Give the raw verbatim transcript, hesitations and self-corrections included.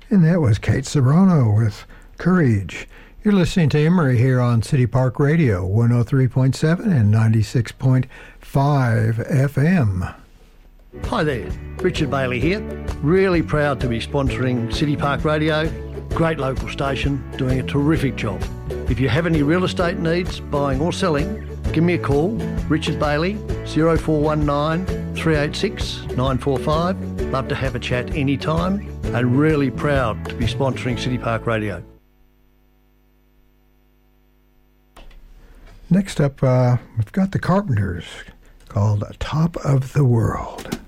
And that was Kate Ceberano with Courage. You're listening to Emery here on City Park Radio, one oh three point seven and ninety-six point five F M. Hi there, Richard Bailey here. Really proud to be sponsoring City Park Radio. Great local station, doing a terrific job. If you have any real estate needs, buying or selling, give me a call, Richard Bailey, oh four one nine, three eight six, nine four five. Love to have a chat anytime, and really proud to be sponsoring City Park Radio. Next up, uh, we've got the Carpenters, called Top of the World.